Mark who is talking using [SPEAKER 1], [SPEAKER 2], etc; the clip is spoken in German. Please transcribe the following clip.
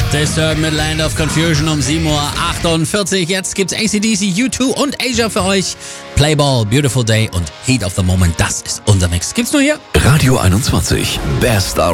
[SPEAKER 1] Disturbed mit Land of Confusion um 7:48 Uhr. Jetzt gibt's AC/DC, U2 und Asia für euch. Playball, Beautiful Day und Heat of the Moment. Das ist unser Mix. Gibt's nur hier.
[SPEAKER 2] Radio 21. Best